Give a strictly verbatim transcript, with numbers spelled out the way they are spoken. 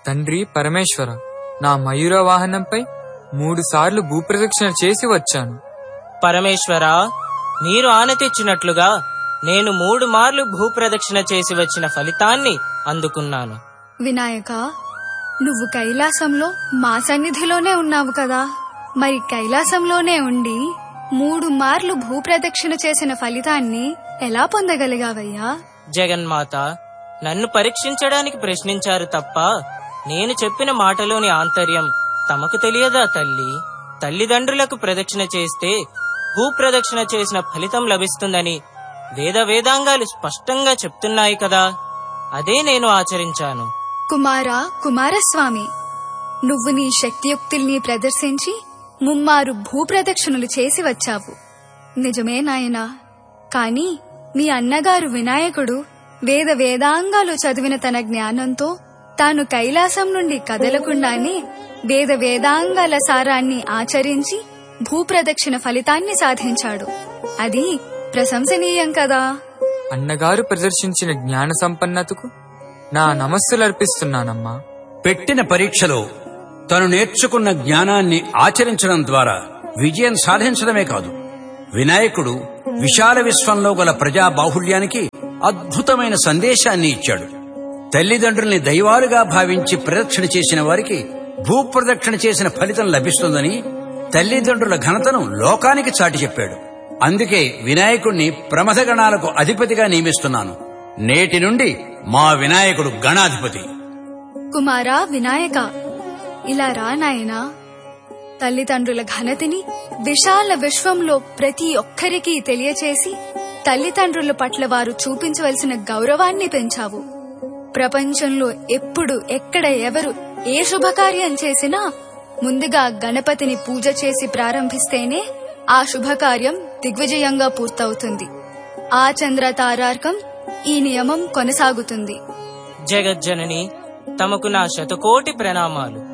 తండ్రి పరమేశ్వర, నా మయూర వాహనంపై మూడు సార్లు భూప్రదక్షిణ చేసి వచ్చాను. పరమేశ్వర, మీరు ఆన తెచ్చినట్లుగా నేను మూడు మార్లు భూప్రదక్షిణ చేసి వచ్చిన ఫలితాన్ని అందుకున్నాను. వినాయక, నువ్వు కైలాసంలో మా సన్నిధిలోనే ఉన్నావు కదా, మరి కైలాసంలోనే ఉండి మూడు మార్లు భూప్రదక్షిణ చేసిన ఫలితాన్ని ఎలా పొందగలిగావయ్యా? జగన్మాత, నన్ను పరీక్షించడానికి ప్రశ్నించారు తప్ప నేను చెప్పిన మాటలోని ఆంతర్యం తమకు తెలియదా తల్లి? తల్లిదండ్రులకు ప్రదక్షిణ చేస్తే భూప్రదక్షిణ చేసిన ఫలితం లభిస్తుందని వేద వేదాంగాలు స్పష్టంగా చెప్తున్నాయి కదా, అదే నేను ఆచరించాను. కుమారా కుమారస్వామి, నువ్వు నీ శక్తియుక్తుల్ని ప్రదర్శించి ముమ్మారు భూప్రదక్షిణలు చేసి వచ్చావు, నిజమే నాయనా. కాని మీ అన్నగారు వినాయకుడు వేద వేదాంగాలు చదివిన తన జ్ఞానంతో తాను కైలాసం నుండి కదలకుండానే వేద వేదాంగాల సారాన్ని ఆచరించి భూప్రదక్షిణ ఫలితాన్ని సాధించాడు. అది ప్రశంసనీయం కదా. అన్నగారు ప్రదర్శించిన జ్ఞాన సంపన్నతకు నా నమస్సులర్పిస్తున్నానమ్మా. పెట్టిన పరీక్షలో తను నేర్చుకున్న జ్ఞానాన్ని ఆచరించడం ద్వారా విజయం సాధించడమే కాదు, వినాయకుడు విశాల విశ్వంలో గల ప్రజా బాహుళ్యానికి అద్భుతమైన సందేశాన్ని ఇచ్చాడు. తల్లిదండ్రుల్ని దైవాలుగా భావించి ప్రదక్షిణ చేసిన వారికి భూప్రదక్షిణ చేసిన ఫలితం లభిస్తుందని తల్లిదండ్రుల ఘనతను లోకానికి చాటి చెప్పాడు. అందుకే వినాయకుణ్ణి ప్రమథ గణాలకు అధిపతిగా నియమిస్తున్నాను. నేటి నుండి మా వినాయకుడు గణాధిపతి. కుమారా వినాయక, ఇలా రా నాయనా. తల్లిదండ్రుల ఘనతని విశాల విశ్వంలో ప్రతి ఒక్కరికి తెలియచేసి తల్లిదండ్రుల పట్ల వారు చూపించవలసిన గౌరవాన్ని పెంచావు. ప్రపంచంలో ఎప్పుడు ఎక్కడ ఎవరు ఏ శుభకార్యం చేసినా ముందుగా గణపతిని పూజ చేసి ప్రారంభిస్తేనే ఆ శుభకార్యం దిగ్విజయంగా పూర్తవుతుంది. ఆ చంద్ర తారార్కం ఈ నియమం కొనసాగుతుంది. జగజ్జనని, తమకు నా శతకోటి ప్రణామాలు.